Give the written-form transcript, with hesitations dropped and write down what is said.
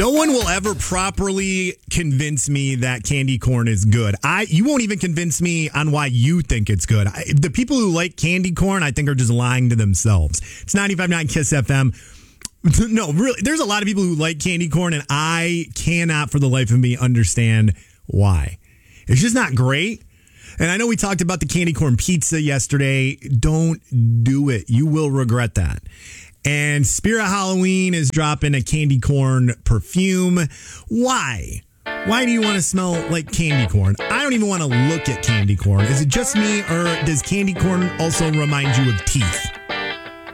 No one will ever properly convince me that candy corn is good. You won't even convince me on why you think it's good. The people who like candy corn, I think, are just lying to themselves. It's 95.9 Kiss FM. No, really, there's a lot of people who like candy corn, and I cannot for the life of me understand why. It's just not great. And I know we talked about the candy corn pizza yesterday. Don't do it. You will regret that. And Spirit Halloween is dropping a candy corn perfume. Why? Why do you want to smell like candy corn? I don't even want to look at candy corn. Is it just me, or does candy corn also remind you of teeth?